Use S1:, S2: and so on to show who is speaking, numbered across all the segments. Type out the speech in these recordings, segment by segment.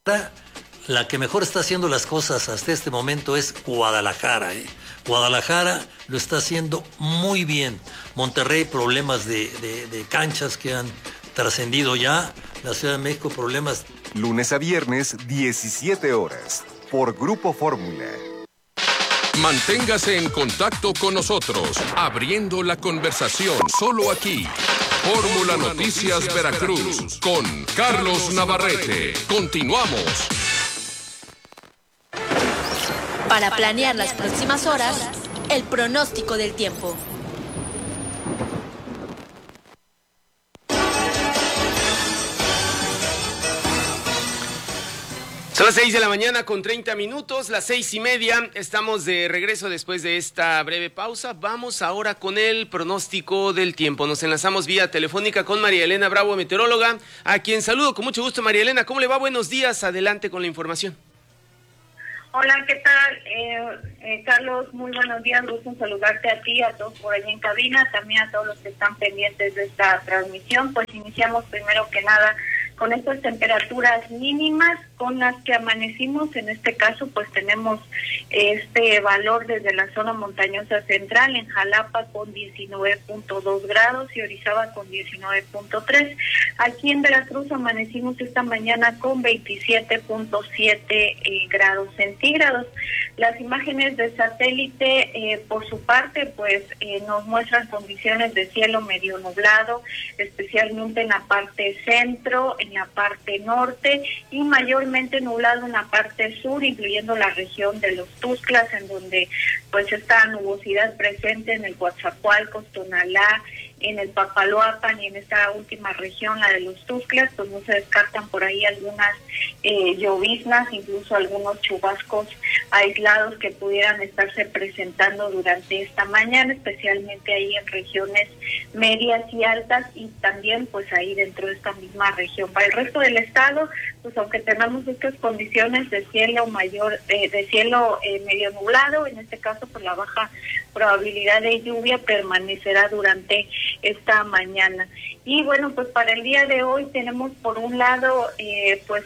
S1: La que mejor está haciendo las cosas hasta este momento es Guadalajara. Guadalajara lo está haciendo muy bien. Monterrey, problemas de canchas que han trascendido ya. La Ciudad de México, problemas.
S2: Lunes a viernes, 17 horas, por Grupo Fórmula.
S3: Manténgase en contacto con nosotros, abriendo la conversación, solo aquí. Fórmula Noticias Veracruz, con Carlos Navarrete. Continuamos.
S4: Para planear las próximas horas, el pronóstico del tiempo.
S5: Son las 6 de la mañana con 30 minutos, las 6:30. Estamos de regreso después de esta breve pausa. Vamos ahora con el pronóstico del tiempo. Nos enlazamos vía telefónica con María Elena Bravo, meteoróloga, a quien saludo con mucho gusto. María Elena, ¿cómo le va? Buenos días, adelante con la información.
S6: Hola, ¿qué tal? Carlos, muy buenos días, gusto en saludarte a ti, a todos por allá en cabina, también a todos los que están pendientes de esta transmisión. Pues iniciamos primero que nada con estas temperaturas mínimas con las que amanecimos. En este caso pues tenemos este valor desde la zona montañosa central, en Jalapa con 19.2 grados y Orizaba con 19.3. Aquí en Veracruz amanecimos esta mañana con 27.7 grados centígrados. Las imágenes de satélite, por su parte, pues nos muestran condiciones de cielo medio nublado, especialmente en la parte centro, en la parte norte y mayormente nublado en la parte sur, incluyendo la región de los Tuxtlas, en donde pues esta nubosidad presente en el Coatzacoalcos, Tonalá, en el Papaloapan y en esta última región, la de los Tuxtlas, pues no se descartan por ahí algunas lloviznas, incluso algunos chubascos aislados que pudieran estarse presentando durante esta mañana, especialmente ahí en regiones medias y altas y también pues ahí dentro de esta misma región. Para el resto del estado, pues aunque tenemos estas condiciones de cielo medio nublado, en este caso pues la baja probabilidad de lluvia permanecerá durante esta mañana. Y bueno, pues para el día de hoy tenemos por un lado pues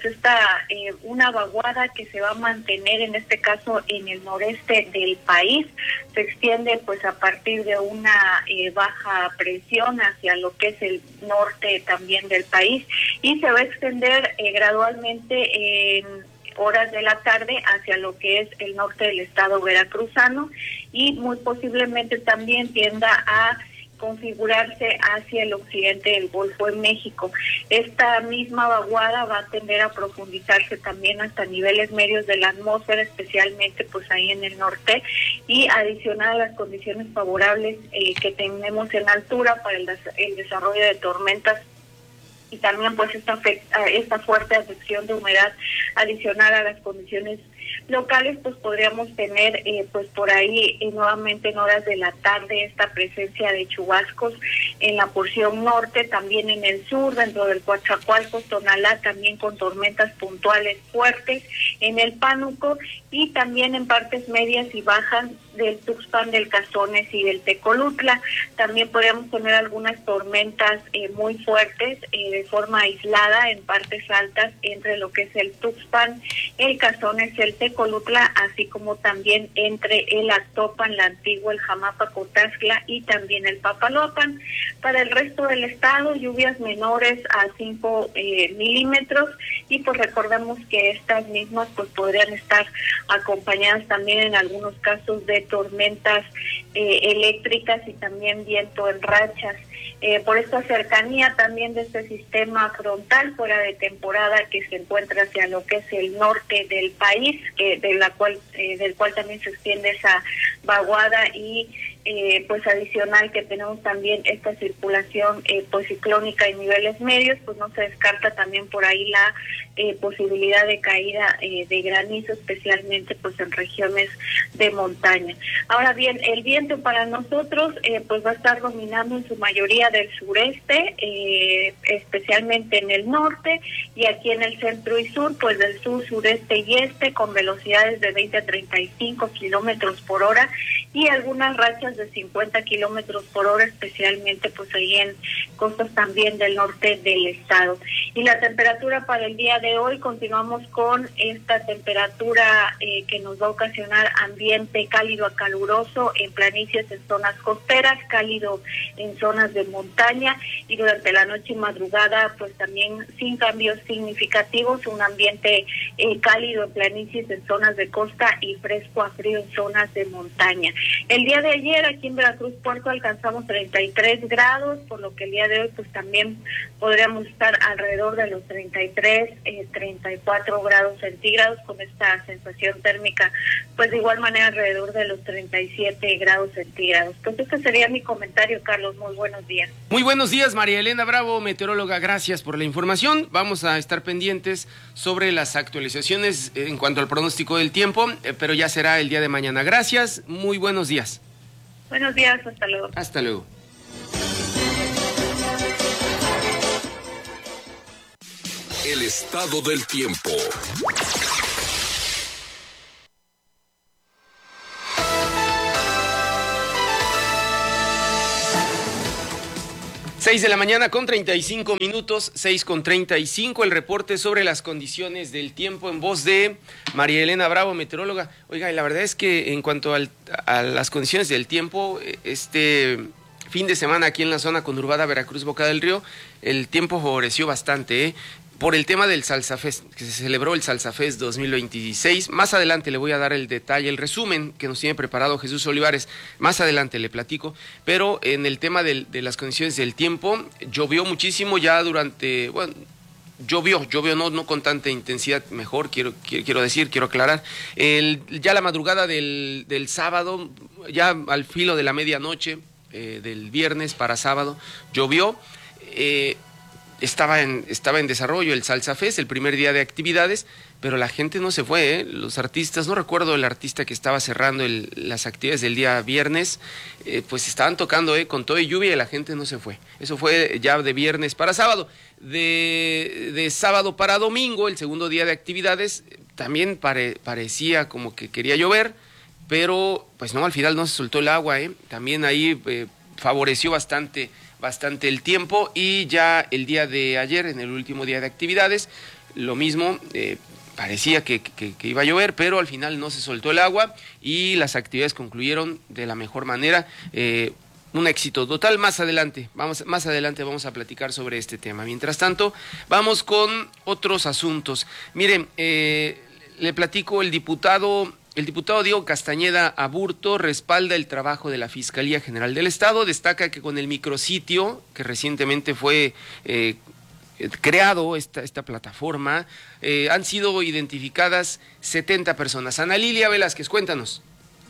S6: una vaguada que se va a mantener en este caso en el noreste del país. Se extiende pues a partir de una baja presión hacia lo que es el norte también del país y se va a extender gradualmente en horas de la tarde hacia lo que es el norte del estado veracruzano y muy posiblemente también tienda a configurarse hacia el occidente del Golfo de México. Esta misma vaguada va a tender a profundizarse también hasta niveles medios de la atmósfera, especialmente pues ahí en el norte, y adicional a las condiciones favorables que tenemos en altura para el desarrollo de tormentas y también pues esta fuerte afección de humedad adicional a las condiciones locales, pues podríamos tener pues por ahí nuevamente en horas de la tarde esta presencia de chubascos en la porción norte, también en el sur, dentro del Coatzacoalcos, Tonalá, también con tormentas puntuales fuertes en el Pánuco y también en partes medias y bajas del Tuxpan, del Cazones y del Tecolutla. También podríamos tener algunas tormentas muy fuertes de forma aislada en partes altas entre lo que es el Tuxpan, el Cazones, el Tecolutla, así como también entre el Actopan, la Antigua, el Jamapa, Cotazla y también el Papaloapan. Para el resto del estado, lluvias menores a 5 milímetros y pues recordemos que estas mismas pues podrían estar acompañadas también en algunos casos de tormentas eléctricas y también viento en rachas. Por esta cercanía también de este sistema frontal fuera de temporada que se encuentra hacia lo que es el norte del país, del cual también se extiende esa vaguada y pues adicional que tenemos también esta circulación pues ciclónica en niveles medios, pues no se descarta también por ahí la posibilidad de caída de granizo, especialmente pues en regiones de montaña. Ahora bien, el viento para nosotros pues va a estar dominando en su mayoría del sureste, especialmente en el norte y aquí en el centro y sur, pues del sur, sureste y este con velocidades de 20 a 35 kilómetros por hora y algunas rachas rachas de 50 kilómetros por hora, especialmente pues ahí en costas también del norte del estado. Y la temperatura para el día de hoy, continuamos con esta temperatura que nos va a ocasionar ambiente cálido a caluroso en planicies, en zonas costeras, cálido en zonas de montaña, y durante la noche y madrugada pues también sin cambios significativos, un ambiente cálido en planicies, en zonas de costa, y fresco a frío en zonas de montaña. El día de ayer aquí en Veracruz Puerto alcanzamos 33 grados, por lo que el día de hoy pues también podríamos estar alrededor de los 33, 34 grados centígrados, con esta sensación térmica pues de igual manera alrededor de los 37 grados centígrados. Pues este sería mi comentario, Carlos. Muy buenos días.
S5: Muy buenos días, María Elena Bravo, meteoróloga. Gracias por la información. Vamos a estar pendientes sobre las actualizaciones en cuanto al pronóstico del tiempo, pero ya será el día de mañana. Gracias, muy buenos días.
S6: Buenos días, hasta luego.
S5: Hasta luego.
S3: El estado del tiempo.
S5: Seis de la mañana con 35 minutos, 6:35, el reporte sobre las condiciones del tiempo en voz de María Elena Bravo, meteoróloga. Oiga, y la verdad es que en cuanto a las condiciones del tiempo, este fin de semana aquí en la zona conurbada Veracruz, Boca del Río, el tiempo favoreció bastante, por el tema del Salsa Fest, que se celebró el Salsa Fest 2026. Más adelante le voy a dar el detalle, el resumen que nos tiene preparado Jesús Olivares. Más adelante le platico, pero en el tema de las condiciones del tiempo, llovió muchísimo ya durante, bueno, llovió no con tanta intensidad, mejor, quiero aclarar. Ya la madrugada del sábado, ya al filo de la medianoche, del viernes para sábado, llovió. Estaba en desarrollo el Salsa Fest, el primer día de actividades, pero la gente no se fue, Los artistas, no recuerdo el artista que estaba cerrando las actividades del día viernes, pues estaban tocando con todo y lluvia, y la gente no se fue. Eso fue ya de viernes para sábado. De sábado para domingo, el segundo día de actividades, también parecía como que quería llover, pero pues no, al final no se soltó el agua, También ahí favoreció bastante el tiempo, y ya el día de ayer, en el último día de actividades, lo mismo, parecía que iba a llover, pero al final no se soltó el agua y las actividades concluyeron de la mejor manera. Un éxito total. Más adelante vamos a platicar sobre este tema. Mientras tanto, vamos con otros asuntos. Miren, le platico, el diputado Diego Castañeda Aburto respalda el trabajo de la Fiscalía General del Estado. Destaca que con el micrositio que recientemente fue creado, esta plataforma, han sido identificadas 70 personas. Ana Lilia Velázquez, cuéntanos.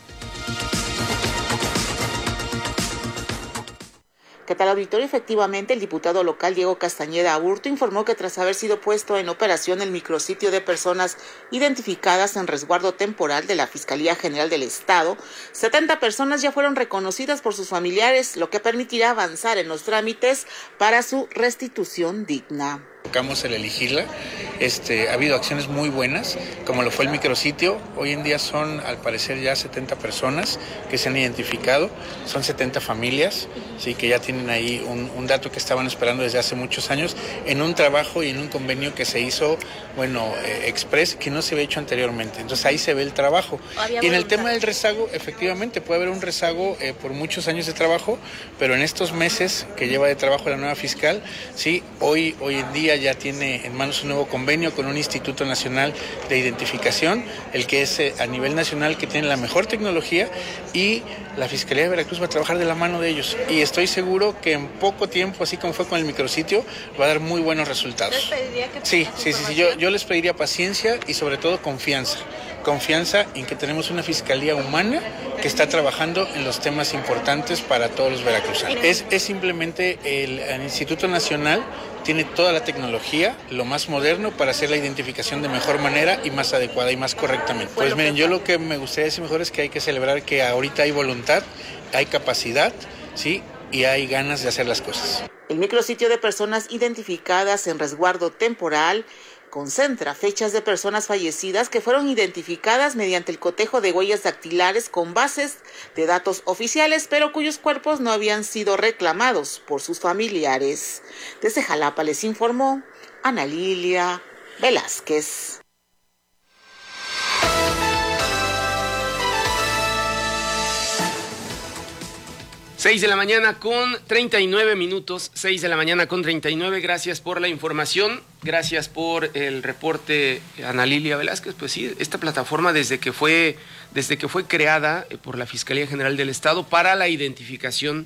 S7: ¿Qué tal, auditorio? Efectivamente, el diputado local Diego Castañeda Aburto informó que tras haber sido puesto en operación el micrositio de personas identificadas en resguardo temporal de la Fiscalía General del Estado, 70 personas ya fueron reconocidas por sus familiares, lo que permitirá avanzar en los trámites para su restitución digna.
S8: Tocamos el elegirla, ha habido acciones muy buenas, como lo fue el micrositio. Hoy en día son, al parecer, ya 70 personas que se han identificado, son 70 familias, sí, que ya tienen ahí un dato que estaban esperando desde hace muchos años, en un trabajo y en un convenio que se hizo, express, que no se había hecho anteriormente. Entonces ahí se ve el trabajo. Y en el tema del rezago, efectivamente, puede haber un rezago por muchos años de trabajo, pero en estos meses que lleva de trabajo la nueva fiscal, sí, hoy en día ya tiene en manos un nuevo convenio con un Instituto Nacional de Identificación, el que es a nivel nacional, que tiene la mejor tecnología, y la Fiscalía de Veracruz va a trabajar de la mano de ellos. Y estoy seguro que en poco tiempo, así como fue con el micrositio, va a dar muy buenos resultados. ¿Les pediría que sí. Yo les pediría paciencia y sobre todo confianza en que tenemos una fiscalía humana que está trabajando en los temas importantes para todos los veracruzanos. Es simplemente el Instituto Nacional tiene toda la tecnología, lo más moderno, para hacer la identificación de mejor manera y más adecuada y más correctamente. Pues miren, yo lo que me gustaría decir mejor es que hay que celebrar que ahorita hay voluntad, hay capacidad, ¿sí? Y hay ganas de hacer las cosas.
S7: El micrositio de personas identificadas en resguardo temporal concentra fechas de personas fallecidas que fueron identificadas mediante el cotejo de huellas dactilares con bases de datos oficiales, pero cuyos cuerpos no habían sido reclamados por sus familiares. Desde Jalapa les informó Ana Lilia Velázquez.
S5: 6 de la mañana con 39 minutos, 6 de la mañana con 39, gracias por la información, gracias por el reporte, Ana Lilia Velázquez. Pues sí, esta plataforma desde que fue creada por la Fiscalía General del Estado para la identificación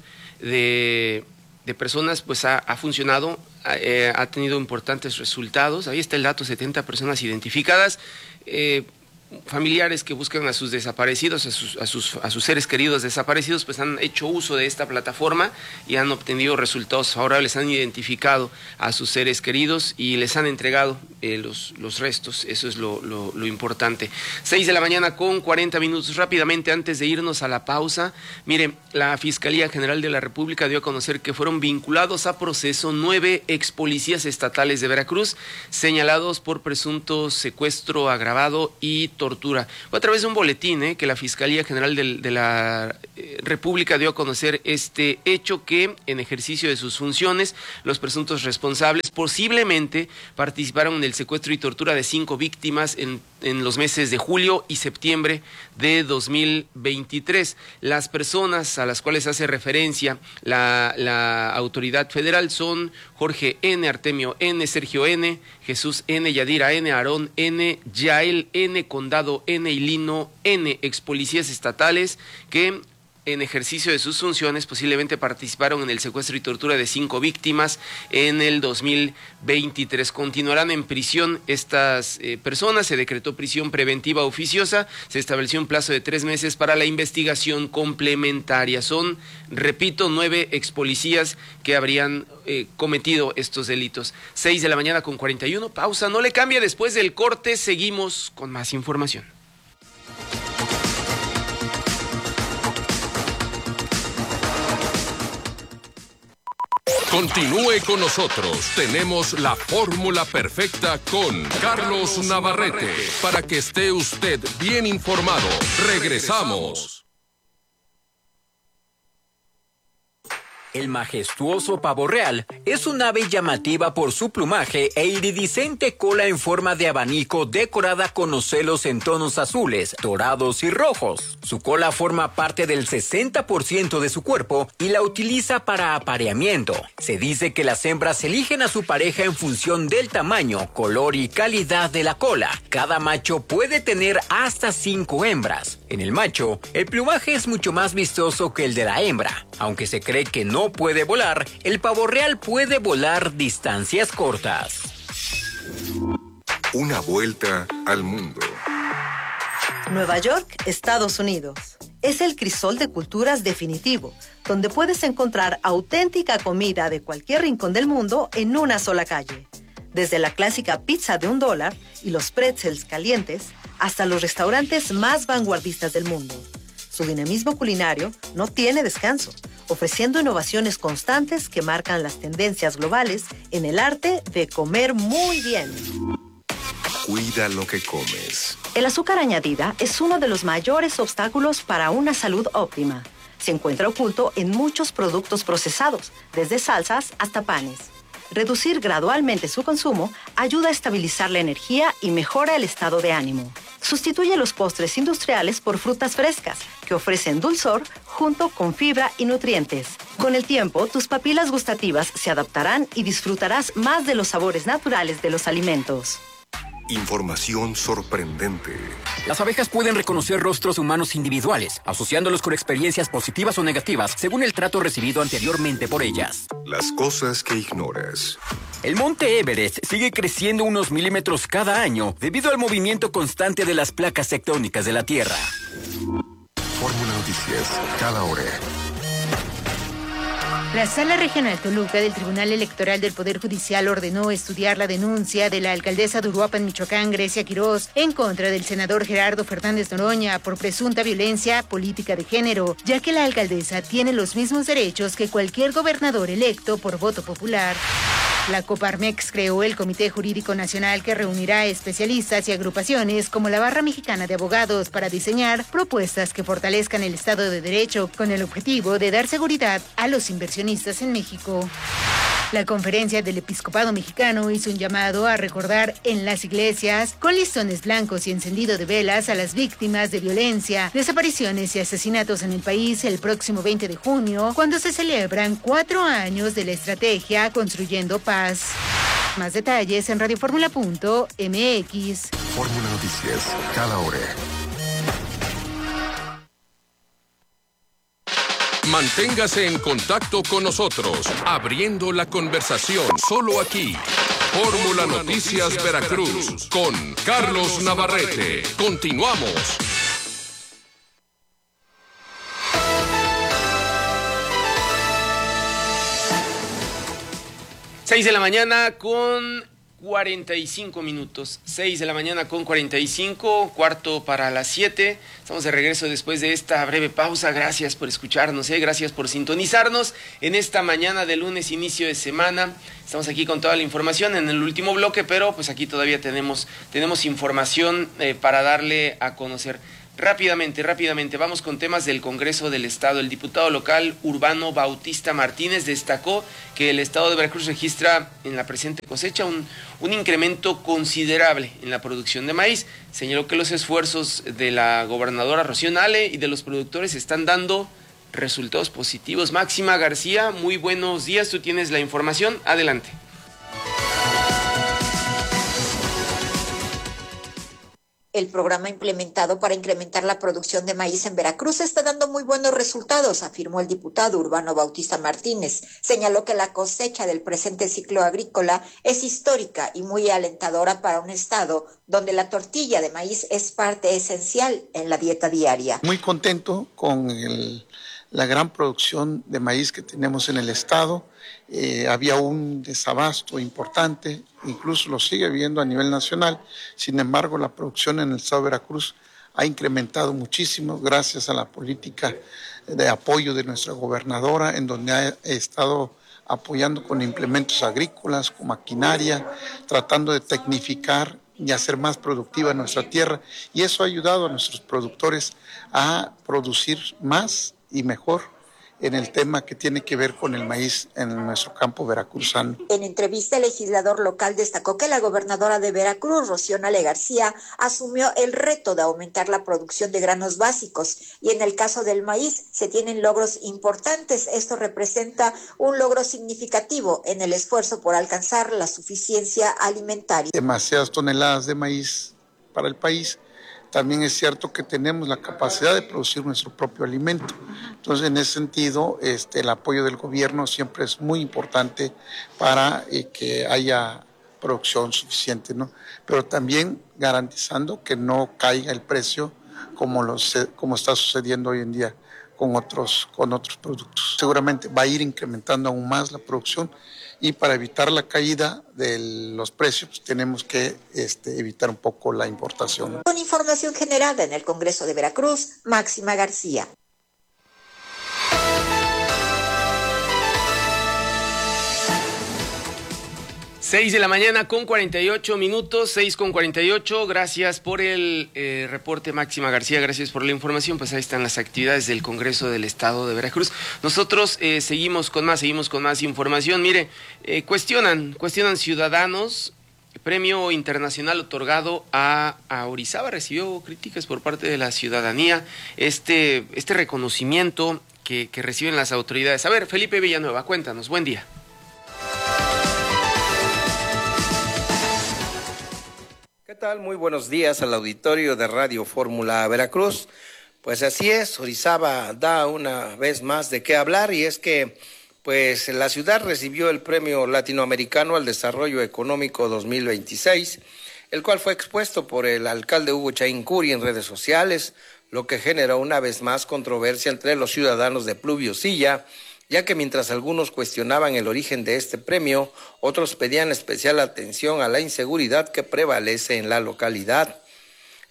S5: de personas, pues ha funcionado, ha tenido importantes resultados. Ahí está el dato, 70 personas identificadas, familiares que buscan a sus desaparecidos, a sus seres queridos desaparecidos, pues han hecho uso de esta plataforma y han obtenido resultados favorables, han identificado a sus seres queridos y les han entregado los restos. Eso es lo importante. 6 de la mañana con 40 minutos. Rápidamente, antes de irnos a la pausa, mire, la Fiscalía General de la República dio a conocer que fueron vinculados a proceso 9 expolicías estatales de Veracruz, señalados por presunto secuestro agravado y tortura. Fue a través de un boletín que la Fiscalía General de la República dio a conocer este hecho, que en ejercicio de sus funciones los presuntos responsables posiblemente participaron en el secuestro y tortura de 5 víctimas en los meses de julio y septiembre de 2023. Las personas a las cuales hace referencia la autoridad federal son Jorge N., Artemio N., Sergio N., Jesús N., Yadira N., Aarón N., Yael N., Condado N. y Lino N., expolicías estatales que en ejercicio de sus funciones posiblemente participaron en el secuestro y tortura de 5 víctimas en el 2023. Continuarán en prisión estas personas. Se decretó prisión preventiva oficiosa. Se estableció un plazo de 3 meses para la investigación complementaria. Son, repito, 9 expolicías que habrían cometido estos delitos. 6 de la mañana con 41. Pausa, no le cambie. Después del corte seguimos con más información.
S3: Continúe con nosotros. Tenemos la fórmula perfecta con Carlos Navarrete para que esté usted bien informado. Regresamos.
S9: El majestuoso pavo real es un ave llamativa por su plumaje e iridiscente cola en forma de abanico decorada con ocelos en tonos azules, dorados y rojos. Su cola forma parte del 60% de su cuerpo y la utiliza para apareamiento. Se dice que las hembras eligen a su pareja en función del tamaño, color y calidad de la cola. Cada macho puede tener hasta 5 hembras. En el macho, el plumaje es mucho más vistoso que el de la hembra. Aunque se cree que no puede volar, el pavo real puede volar distancias cortas.
S2: Una vuelta al mundo.
S10: Nueva York, Estados Unidos. Es el crisol de culturas definitivo, donde puedes encontrar auténtica comida de cualquier rincón del mundo en una sola calle. Desde la clásica pizza de $1 y los pretzels calientes, hasta los restaurantes más vanguardistas del mundo. Su dinamismo culinario no tiene descanso, ofreciendo innovaciones constantes que marcan las tendencias globales en el arte de comer muy bien.
S2: Cuida lo que comes.
S10: El azúcar añadida es uno de los mayores obstáculos para una salud óptima. Se encuentra oculto en muchos productos procesados, desde salsas hasta panes. Reducir gradualmente su consumo ayuda a estabilizar la energía y mejora el estado de ánimo. Sustituye los postres industriales por frutas frescas, que ofrecen dulzor junto con fibra y nutrientes. Con el tiempo, tus papilas gustativas se adaptarán y disfrutarás más de los sabores naturales de los alimentos.
S2: Información sorprendente.
S9: Las abejas pueden reconocer rostros humanos individuales, asociándolos con experiencias positivas o negativas, según el trato recibido anteriormente por ellas.
S2: Las cosas que ignoras.
S9: El monte Everest sigue creciendo unos milímetros cada año debido al movimiento constante de las placas tectónicas de la Tierra.
S2: Fórmula Noticias, cada hora.
S11: La Sala Regional Toluca del Tribunal Electoral del Poder Judicial ordenó estudiar la denuncia de la alcaldesa de Uruapan, Michoacán, Grecia Quirós, en contra del senador Gerardo Fernández Noroña por presunta violencia política de género, ya que la alcaldesa tiene los mismos derechos que cualquier gobernador electo por voto popular. La Coparmex creó el Comité Jurídico Nacional que reunirá a especialistas y agrupaciones como la Barra Mexicana de Abogados para diseñar propuestas que fortalezcan el Estado de Derecho con el objetivo de dar seguridad a los inversionistas en México. La Conferencia del Episcopado Mexicano hizo un llamado a recordar en las iglesias, con listones blancos y encendido de velas, a las víctimas de violencia, desapariciones y asesinatos en el país el próximo 20 de junio, cuando se celebran 4 años de la estrategia Construyendo Paz. Más detalles en radioformula.mx.
S2: Fórmula Noticias, cada hora.
S3: Manténgase en contacto con nosotros, abriendo la conversación solo aquí. Fórmula Noticias Veracruz con Carlos Navarrete. Continuamos.
S5: Seis de la mañana con 45 minutos. 6 de la mañana con 45, cuarto para las 7. Estamos de regreso después de esta breve pausa. Gracias por escucharnos, gracias por sintonizarnos en esta mañana de lunes, inicio de semana. Estamos aquí con toda la información en el último bloque, pero pues aquí todavía tenemos información para darle a conocer. Rápidamente, vamos con temas del Congreso del Estado. El diputado local Urbano Bautista Martínez destacó que el Estado de Veracruz registra en la presente cosecha un incremento considerable en la producción de maíz. Señaló que los esfuerzos de la gobernadora Rocío Nale y de los productores están dando resultados positivos. Máxima García, muy buenos días, tú tienes la información, adelante.
S12: El programa implementado para incrementar la producción de maíz en Veracruz está dando muy buenos resultados, afirmó el diputado Urbano Bautista Martínez. Señaló que la cosecha del presente ciclo agrícola es histórica y muy alentadora para un estado donde la tortilla de maíz es parte esencial en la dieta diaria.
S8: Muy contento con la gran producción de maíz que tenemos en el estado. Había un desabasto importante, incluso lo sigue habiendo a nivel nacional. Sin embargo, la producción en el estado de Veracruz ha incrementado muchísimo gracias a la política de apoyo de nuestra gobernadora, en donde ha estado apoyando con implementos agrícolas, con maquinaria, tratando de tecnificar y hacer más productiva nuestra tierra. Y eso ha ayudado a nuestros productores a producir más y mejor en el tema que tiene que ver con el maíz en nuestro campo veracruzano.
S12: En entrevista, el legislador local destacó que la gobernadora de Veracruz, Rocío Nale García, asumió el reto de aumentar la producción de granos básicos y en el caso del maíz se tienen logros importantes. Esto representa un logro significativo en el esfuerzo por alcanzar la suficiencia alimentaria.
S8: Demasiadas toneladas de maíz para el país. También es cierto que tenemos la capacidad de producir nuestro propio alimento. Entonces, en ese sentido, el apoyo del gobierno siempre es muy importante para que haya producción suficiente, ¿no? Pero también garantizando que no caiga el precio como está sucediendo hoy en día con otros productos. Seguramente va a ir incrementando aún más la producción y para evitar la caída de los precios pues, tenemos que evitar un poco la importación.
S12: Con información generada en el Congreso de Veracruz, Máxima García.
S5: Seis de la mañana con 48 minutos, 6 con 48. Gracias por el reporte, Máxima García. Gracias por la información. Pues ahí están las actividades del Congreso del Estado de Veracruz. Nosotros seguimos con más información. Mire, cuestionan ciudadanos. Premio internacional otorgado a Orizaba recibió críticas por parte de la ciudadanía. Este reconocimiento que reciben las autoridades. A ver, Felipe Villanueva, cuéntanos. Buen día.
S13: ¿Qué tal? Muy buenos días al auditorio de Radio Fórmula Veracruz. Pues así es, Orizaba da una vez más de qué hablar y es que pues la ciudad recibió el Premio Latinoamericano al Desarrollo Económico 2026, el cual fue expuesto por el alcalde Hugo Chaín Curi en redes sociales, lo que generó una vez más controversia entre los ciudadanos de Pluviosilla, ya que mientras algunos cuestionaban el origen de este premio, otros pedían especial atención a la inseguridad que prevalece en la localidad.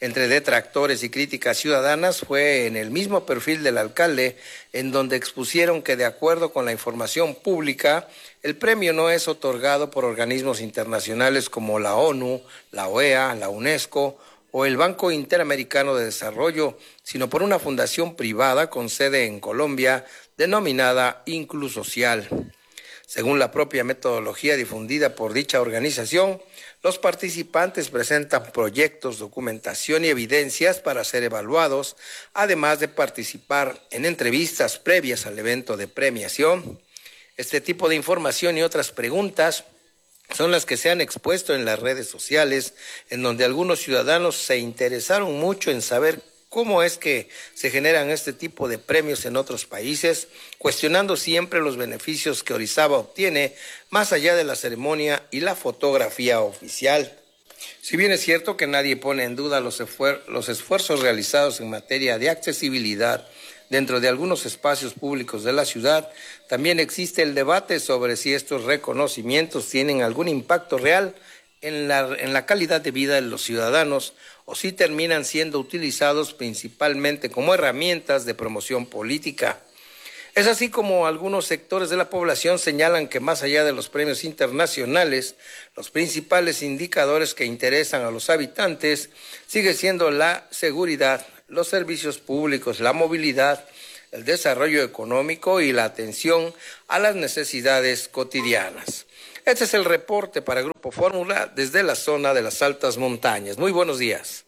S13: Entre detractores y críticas ciudadanas fue en el mismo perfil del alcalde, en donde expusieron que de acuerdo con la información pública, el premio no es otorgado por organismos internacionales como la ONU, la OEA, la UNESCO o el Banco Interamericano de Desarrollo, sino por una fundación privada con sede en Colombia denominada Inclusocial. Según la propia metodología difundida por dicha organización, los participantes presentan proyectos, documentación y evidencias para ser evaluados, además de participar en entrevistas previas al evento de premiación. Este tipo de información y otras preguntas son las que se han expuesto en las redes sociales, en donde algunos ciudadanos se interesaron mucho en saber cómo es que se generan este tipo de premios en otros países, cuestionando siempre los beneficios que Orizaba obtiene más allá de la ceremonia y la fotografía oficial. Si bien es cierto que nadie pone en duda los esfuerzos realizados en materia de accesibilidad dentro de algunos espacios públicos de la ciudad, también existe el debate sobre si estos reconocimientos tienen algún impacto real en la calidad de vida de los ciudadanos o si terminan siendo utilizados principalmente como herramientas de promoción política. Es así como algunos sectores de la población señalan que más allá de los premios internacionales, los principales indicadores que interesan a los habitantes sigue siendo la seguridad, los servicios públicos, la movilidad, el desarrollo económico y la atención a las necesidades cotidianas. Este es el reporte para Grupo Fórmula desde la zona de las altas montañas. Muy buenos días.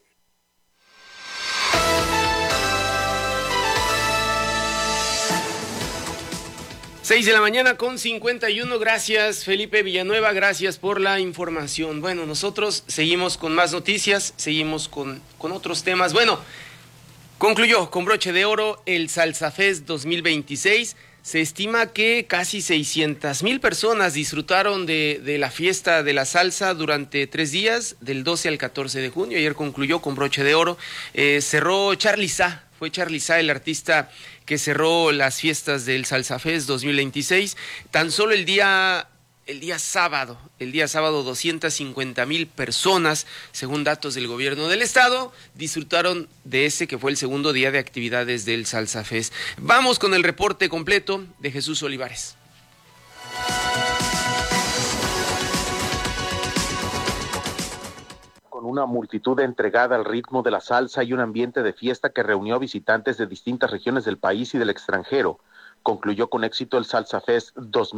S5: Seis de la mañana con 51. Gracias, Felipe Villanueva. Gracias por la información. Bueno, nosotros seguimos con más noticias, seguimos con otros temas. Bueno, concluyó con broche de oro el Salsa Fest 2026. Se estima que casi 600,000 personas disfrutaron de la fiesta de la salsa durante 3 días, del 12 al 14 de junio. Ayer concluyó con broche de oro. Cerró Charly Sá, fue Charly Sá el artista que cerró las fiestas del Salsa Fest 2026. Tan solo el día sábado, 250,000 personas, según datos del gobierno del estado, disfrutaron de ese que fue el segundo día de actividades del Salsa Fest. Vamos con el reporte completo de Jesús Olivares.
S14: Con una multitud entregada al ritmo de la salsa y un ambiente de fiesta que reunió a visitantes de distintas regiones del país y del extranjero, concluyó con éxito el Salsa Fest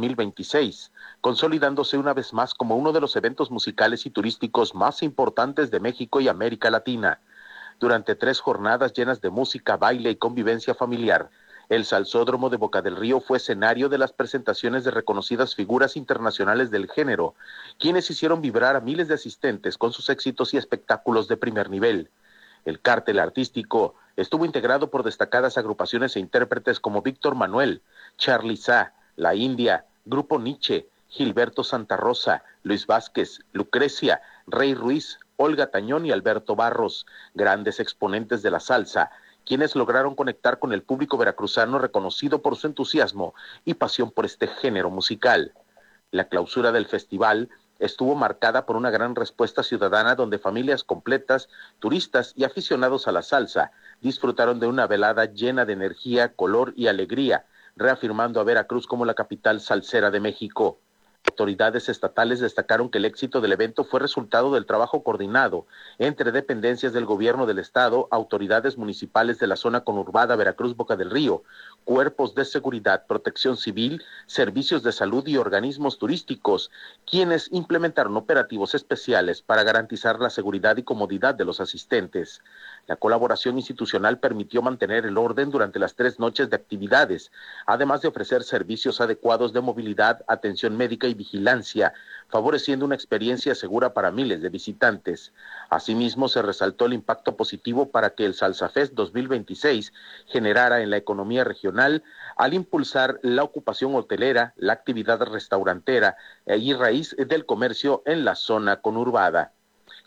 S14: 2026, consolidándose una vez más como uno de los eventos musicales y turísticos más importantes de México y América Latina. Durante 3 jornadas llenas de música, baile y convivencia familiar, el Salsódromo de Boca del Río fue escenario de las presentaciones de reconocidas figuras internacionales del género, quienes hicieron vibrar a miles de asistentes con sus éxitos y espectáculos de primer nivel. El cártel artístico estuvo integrado por destacadas agrupaciones e intérpretes como Víctor Manuel, Charly Sá, La India, Grupo Nietzsche, Gilberto Santa Rosa, Luis Vázquez, Lucrecia, Rey Ruiz, Olga Tañón y Alberto Barros, grandes exponentes de la salsa, quienes lograron conectar con el público veracruzano reconocido por su entusiasmo y pasión por este género musical. La clausura del festival estuvo marcada por una gran respuesta ciudadana donde familias completas, turistas y aficionados a la salsa disfrutaron de una velada llena de energía, color y alegría, reafirmando a Veracruz como la capital salsera de México. Autoridades estatales destacaron que el éxito del evento fue resultado del trabajo coordinado entre dependencias del gobierno del estado, autoridades municipales de la zona conurbada Veracruz-Boca del Río, cuerpos de seguridad, protección civil, servicios de salud y organismos turísticos, quienes implementaron operativos especiales para garantizar la seguridad y comodidad de los asistentes. La colaboración institucional permitió mantener el orden durante las 3 noches de actividades, además de ofrecer servicios adecuados de movilidad, atención médica y vigilancia, favoreciendo una experiencia segura para miles de visitantes. Asimismo, se resaltó el impacto positivo para que el Salsa Fest 2026 generara en la economía regional al impulsar la ocupación hotelera, la actividad restaurantera y raíz del comercio en la zona conurbada.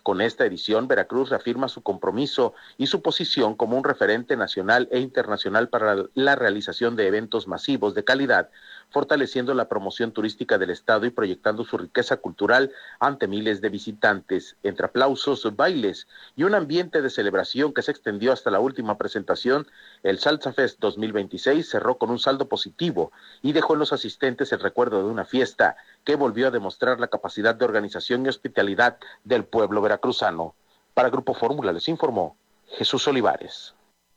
S14: Con esta edición, Veracruz reafirma su compromiso y su posición como un referente nacional e internacional para la realización de eventos masivos de calidad, fortaleciendo la promoción turística del estado y proyectando su riqueza cultural ante miles de visitantes. Entre aplausos, bailes y un ambiente de celebración que se extendió hasta la última presentación, el Salsa Fest 2026 cerró con un saldo positivo y dejó en los asistentes el recuerdo de una fiesta que volvió a demostrar la capacidad de organización y hospitalidad del pueblo veracruzano. Para Grupo Fórmula les informó Jesús Olivares.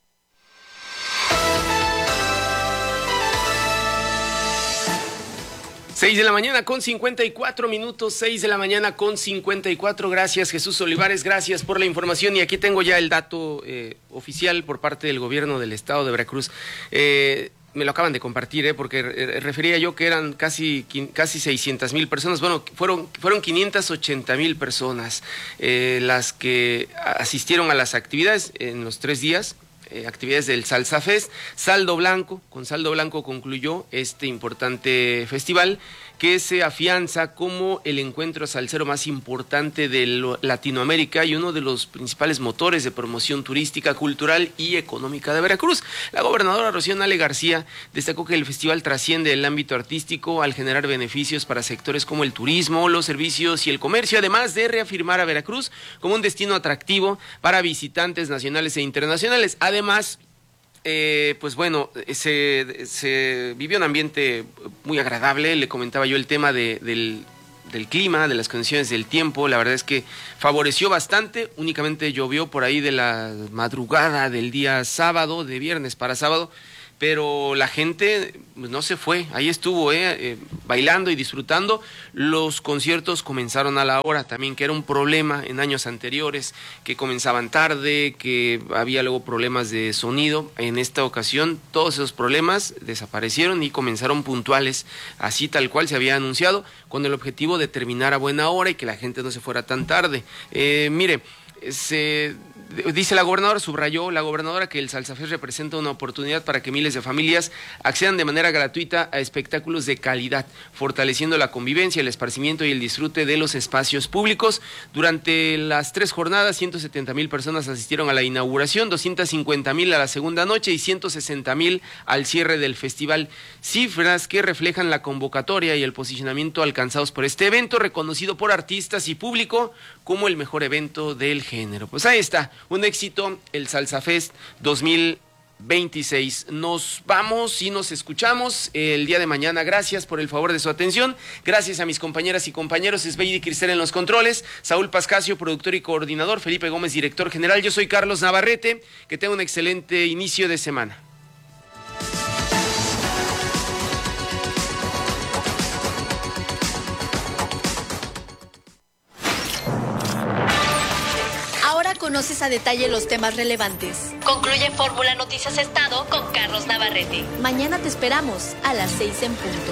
S5: Seis de la mañana con 54 minutos, 6 de la mañana con 54. Gracias, Jesús Olivares, gracias por la información. Y aquí tengo ya el dato oficial por parte del gobierno del estado de Veracruz. Me lo acaban de compartir, porque refería yo que eran casi 600,000 personas. Bueno, fueron 580,000 personas las que asistieron a las actividades en los 3 días. Actividades del Salsa Fest. Con saldo blanco concluyó este importante festival que se afianza como el encuentro salsero más importante de Latinoamérica y uno de los principales motores de promoción turística, cultural y económica de Veracruz. La gobernadora Rocío Nale García destacó que el festival trasciende el ámbito artístico al generar beneficios para sectores como el turismo, los servicios y el comercio, además de reafirmar a Veracruz como un destino atractivo para visitantes nacionales e internacionales. Además, pues bueno, se vivió un ambiente muy agradable. Le comentaba yo el tema del clima, de las condiciones del tiempo. La verdad es que favoreció bastante. Únicamente llovió por ahí de la madrugada del día sábado, de viernes para sábado, pero la gente no se fue, ahí estuvo bailando y disfrutando. Los conciertos comenzaron a la hora también, que era un problema en años anteriores, que comenzaban tarde, que había luego problemas de sonido. En esta ocasión todos esos problemas desaparecieron y comenzaron puntuales, así tal cual se había anunciado, con el objetivo de terminar a buena hora y que la gente no se fuera tan tarde. Dice la gobernadora, subrayó la gobernadora, que el Salsa Fest representa una oportunidad para que miles de familias accedan de manera gratuita a espectáculos de calidad, fortaleciendo la convivencia, el esparcimiento y el disfrute de los espacios públicos. Durante las 3 jornadas, 170,000 personas asistieron a la inauguración, 250,000 a la segunda noche y 160,000 al cierre del festival. Cifras que reflejan la convocatoria y el posicionamiento alcanzados por este evento, reconocido por artistas y público como el mejor evento del género. Pues ahí está, un éxito, el Salsa Fest 2026. Nos vamos y nos escuchamos el día de mañana. Gracias por el favor de su atención. Gracias a mis compañeras y compañeros, Esbeidi Cristel en los controles, Saúl Pascasio, productor y coordinador, Felipe Gómez, director general. Yo soy Carlos Navarrete. Que tenga un excelente inicio de semana.
S4: Conoces a detalle los temas relevantes.
S15: Concluye Fórmula Noticias Estado con Carlos Navarrete.
S4: Mañana te esperamos a las 6 en punto.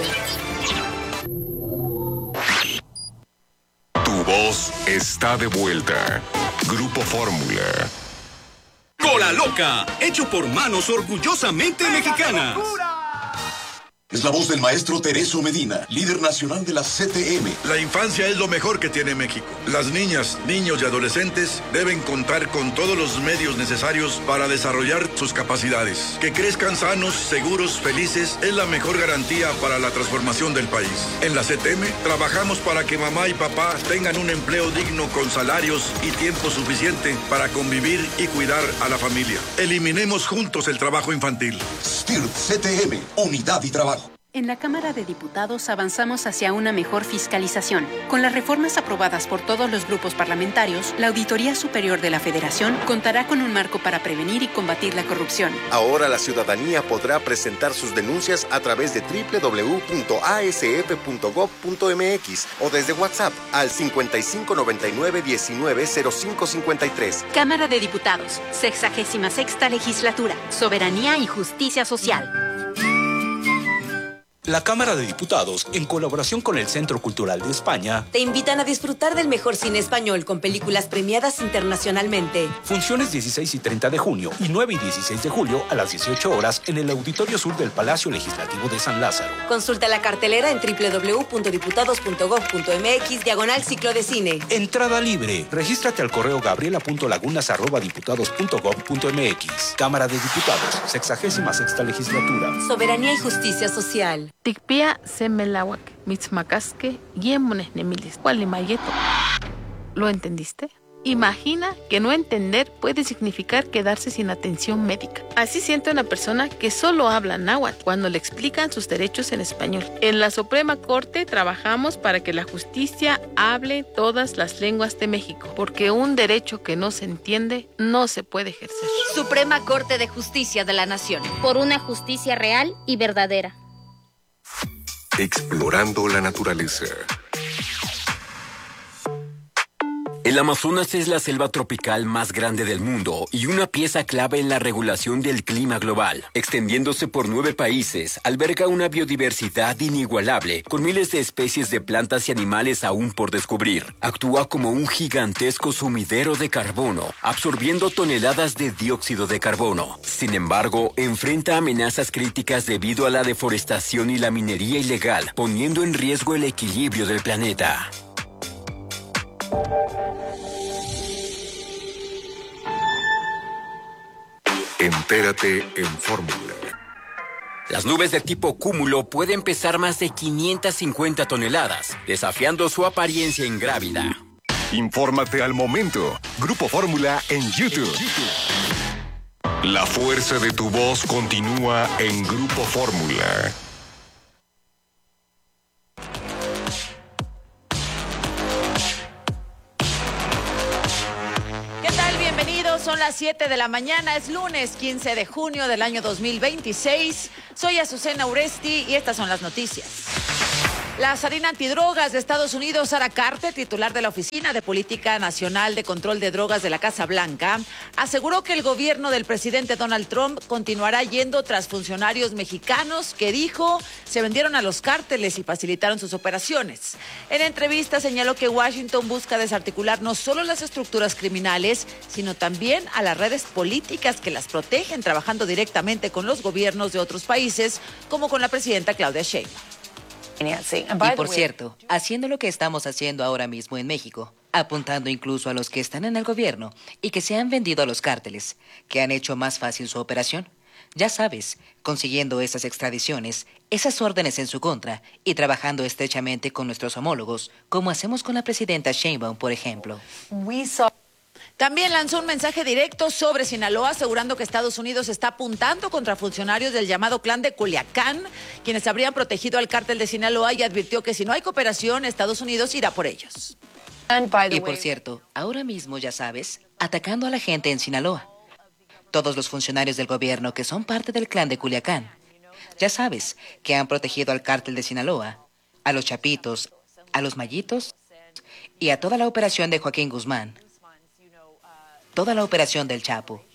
S3: Tu voz está de vuelta. Grupo Fórmula.
S16: Cola Loca, hecho por manos orgullosamente mexicanas.
S17: Es la voz del maestro Tereso Medina, líder nacional de la CTM.
S18: La infancia es lo mejor que tiene México. Las niñas, niños y adolescentes deben contar con todos los medios necesarios para desarrollar sus capacidades. Que crezcan sanos, seguros, felices es la mejor garantía para la transformación del país. En la CTM trabajamos para que mamá y papá tengan un empleo digno con salarios y tiempo suficiente para convivir y cuidar a la familia. Eliminemos juntos el trabajo infantil.
S17: STIRT CTM, unidad y trabajo.
S19: En la Cámara de Diputados avanzamos hacia una mejor fiscalización. Con las reformas aprobadas por todos los grupos parlamentarios, la Auditoría Superior de la Federación contará con un marco para prevenir y combatir la corrupción.
S20: Ahora la ciudadanía podrá presentar sus denuncias a través de www.asf.gov.mx o desde WhatsApp al 5599-190553.
S19: Cámara de Diputados, 66ª Legislatura, Soberanía y Justicia Social.
S21: La Cámara de Diputados, en colaboración con el Centro Cultural de España,
S22: te invitan a disfrutar del mejor cine español con películas premiadas internacionalmente.
S21: Funciones 16 y 30 de junio y 9 y 16 de julio a las 18 horas en el Auditorio Sur del Palacio Legislativo de San Lázaro.
S22: Consulta la cartelera en www.diputados.gov.mx/ciclo de cine.
S21: Entrada libre. Regístrate al correo gabriela.lagunas@diputados.gov.mx. Cámara de Diputados, 66ª legislatura.
S22: Soberanía y justicia social.
S23: Tikpia semelawak, mitzmacasque, yemones nemilis, gualimayeto. ¿Lo entendiste? Imagina que no entender puede significar quedarse sin atención médica. Así siente una persona que solo habla náhuatl cuando le explican sus derechos en español. En la Suprema Corte trabajamos para que la justicia hable todas las lenguas de México, porque un derecho que no se entiende no se puede ejercer.
S4: Suprema Corte de Justicia de la Nación. Por una justicia real y verdadera.
S3: Explorando la naturaleza.
S9: El Amazonas es la selva tropical más grande del mundo y una pieza clave en la regulación del clima global. Extendiéndose por 9 países, alberga una biodiversidad inigualable, con miles de especies de plantas y animales aún por descubrir. Actúa como un gigantesco sumidero de carbono, absorbiendo toneladas de dióxido de carbono. Sin embargo, enfrenta amenazas críticas debido a la deforestación y la minería ilegal, poniendo en riesgo el equilibrio del planeta.
S3: Entérate en Fórmula.
S9: Las nubes de tipo cúmulo pueden pesar más de 550 toneladas, desafiando su apariencia ingrávida.
S2: Infórmate al momento. Grupo Fórmula en YouTube.
S3: La fuerza de tu voz continúa en Grupo Fórmula.
S24: Son las 7 de la mañana, es lunes 15 de junio del año 2026. Soy Azucena Uresti y estas son las noticias. La zarina antidrogas de Estados Unidos, Sara Carter, titular de la Oficina de Política Nacional de Control de Drogas de la Casa Blanca, aseguró que el gobierno del presidente Donald Trump continuará yendo tras funcionarios mexicanos que, dijo, se vendieron a los cárteles y facilitaron sus operaciones. En entrevista señaló que Washington busca desarticular no solo las estructuras criminales, sino también a las redes políticas que las protegen, trabajando directamente con los gobiernos de otros países, como con la presidenta Claudia Sheinbaum.
S25: Y por cierto, haciendo lo que estamos haciendo ahora mismo en México, apuntando incluso a los que están en el gobierno y que se han vendido a los cárteles, que han hecho más fácil su operación. Ya sabes, consiguiendo esas extradiciones, esas órdenes en su contra y trabajando estrechamente con nuestros homólogos, como hacemos con la presidenta Sheinbaum, por ejemplo.
S24: También lanzó un mensaje directo sobre Sinaloa, asegurando que Estados Unidos está apuntando contra funcionarios del llamado Clan de Culiacán, quienes habrían protegido al cártel de Sinaloa, y advirtió que si no hay cooperación, Estados Unidos irá por ellos.
S25: Y por cierto, ahora mismo, ya sabes, atacando a la gente en Sinaloa. Todos los funcionarios del gobierno que son parte del Clan de Culiacán, ya sabes, que han protegido al cártel de Sinaloa, a los Chapitos, a los Mayitos y a toda la operación de Joaquín Guzmán. Toda la operación del Chapo.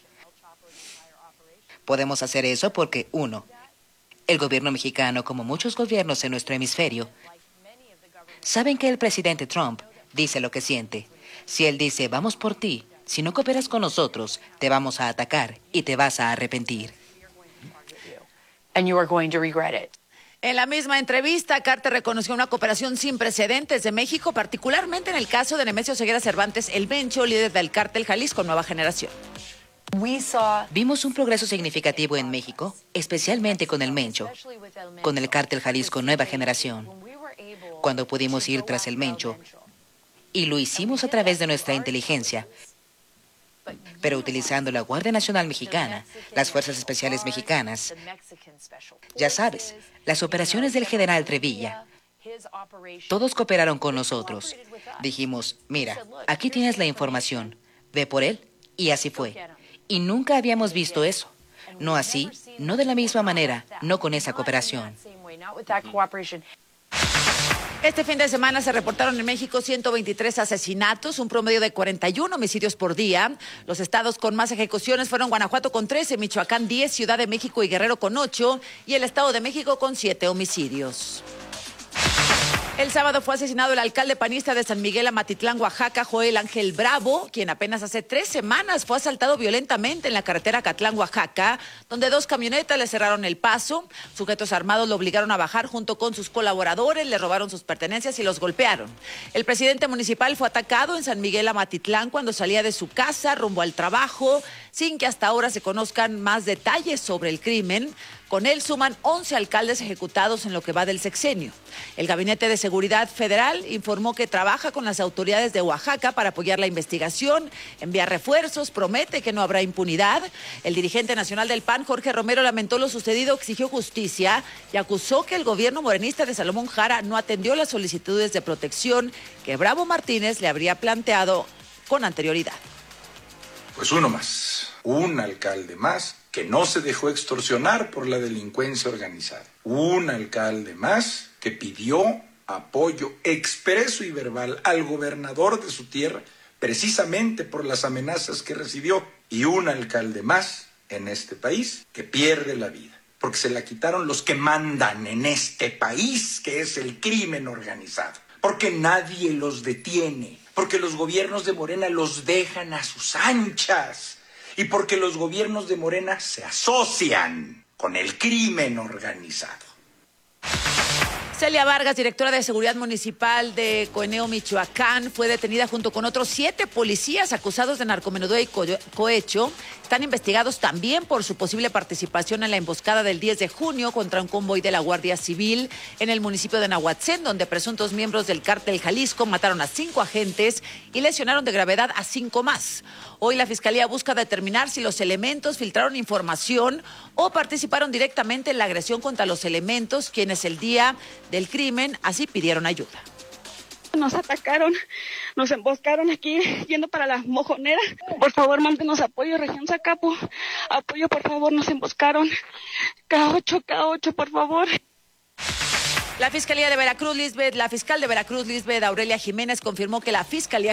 S25: Podemos hacer eso porque, 1, el gobierno mexicano, como muchos gobiernos en nuestro hemisferio, saben que el presidente Trump dice lo que siente. Si él dice, vamos por ti, si no cooperas con nosotros, te vamos a atacar y te vas a arrepentir.
S24: And you are going to regret it. En la misma entrevista, Carter reconoció una cooperación sin precedentes de México, particularmente en el caso de Nemesio Ceguera Cervantes, el Mencho, líder del cártel Jalisco Nueva Generación.
S25: Vimos un progreso significativo en México, especialmente con el Mencho, con el cártel Jalisco Nueva Generación, cuando pudimos ir tras el Mencho, y lo hicimos a través de nuestra inteligencia, pero utilizando la Guardia Nacional Mexicana, las Fuerzas Especiales Mexicanas. Ya sabes, las operaciones del general Trevilla. Todos cooperaron con nosotros. Dijimos, mira, aquí tienes la información, ve por él, y así fue. Y nunca habíamos visto eso. No así, no de la misma manera, no con esa cooperación.
S24: Este fin de semana se reportaron en México 123 asesinatos, un promedio de 41 homicidios por día. Los estados con más ejecuciones fueron Guanajuato con 13, Michoacán 10, Ciudad de México y Guerrero con 8 y el Estado de México con 7 homicidios. El sábado fue asesinado el alcalde panista de San Miguel Amatitlán, Oaxaca, Joel Ángel Bravo, quien apenas hace 3 semanas fue asaltado violentamente en la carretera Acatlán, Oaxaca, donde 2 camionetas le cerraron el paso. Sujetos armados lo obligaron a bajar junto con sus colaboradores, le robaron sus pertenencias y los golpearon. El presidente municipal fue atacado en San Miguel Amatitlán cuando salía de su casa rumbo al trabajo, sin que hasta ahora se conozcan más detalles sobre el crimen. Con él suman 11 alcaldes ejecutados en lo que va del sexenio. El Gabinete de Seguridad Federal informó que trabaja con las autoridades de Oaxaca para apoyar la investigación, envía refuerzos, promete que no habrá impunidad. El dirigente nacional del PAN, Jorge Romero, lamentó lo sucedido, exigió justicia y acusó que el gobierno morenista de Salomón Jara no atendió las solicitudes de protección que Bravo Martínez le habría planteado con anterioridad.
S1: Pues uno más, un alcalde más que no se dejó extorsionar por la delincuencia organizada. Un alcalde más que pidió apoyo expreso y verbal al gobernador de su tierra precisamente por las amenazas que recibió. Y un alcalde más en este país que pierde la vida porque se la quitaron los que mandan en este país, que es el crimen organizado. Porque nadie los detiene, porque los gobiernos de Morena los dejan a sus anchas. Y porque los gobiernos de Morena se asocian con el crimen organizado.
S24: Celia Vargas, directora de Seguridad Municipal de Coeneo, Michoacán, fue detenida junto con otros 7 policías acusados de narcomenudeo y cohecho. Están investigados también por su posible participación en la emboscada del 10 de junio contra un convoy de la Guardia Civil en el municipio de Nahuatzén, donde presuntos miembros del cártel Jalisco mataron a 5 agentes y lesionaron de gravedad a 5 más. Hoy la Fiscalía busca determinar si los elementos filtraron información o participaron directamente en la agresión contra los elementos, quienes el día del crimen así pidieron ayuda.
S6: Nos atacaron, nos emboscaron aquí yendo para la mojonera. Por favor, mándenos apoyo, región Zacapo. Apoyo, por favor, nos emboscaron. K8, por favor.
S24: La fiscal de Veracruz, Lisbeth Aurelia Jiménez, confirmó que la Fiscalía